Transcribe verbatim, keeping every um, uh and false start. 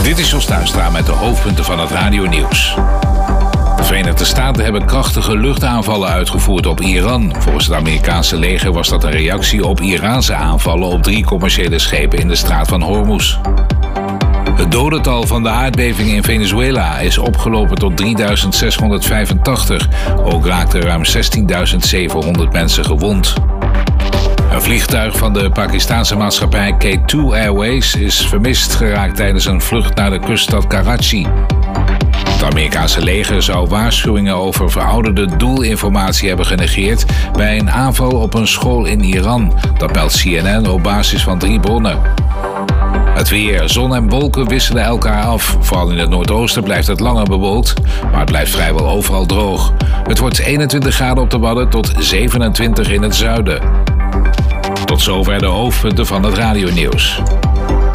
Dit is Jos Tuinstra met de hoofdpunten van het radionieuws. De Verenigde Staten hebben krachtige luchtaanvallen uitgevoerd op Iran. Volgens het Amerikaanse leger was dat een reactie op Iraanse aanvallen op drie commerciële schepen in de straat van Hormuz. Het dodental van de aardbeving in Venezuela is opgelopen tot drieduizend zeshonderdvijfentachtig. Ook raakten ruim zestienduizend zevenhonderd mensen gewond. Een vliegtuig van de Pakistanse maatschappij K twee Airways is vermist geraakt tijdens een vlucht naar de kuststad Karachi. Het Amerikaanse leger zou waarschuwingen over verouderde doelinformatie hebben genegeerd bij een aanval op een school in Iran. Dat meldt C N N op basis van drie bronnen. Het weer. Zon en wolken wisselen elkaar af. Vooral in het noordoosten blijft het langer bewolkt, maar het blijft vrijwel overal droog. Het wordt eenentwintig graden op de Wadden tot zevenentwintig in het zuiden. Tot zover de hoofdpunten van het radionieuws.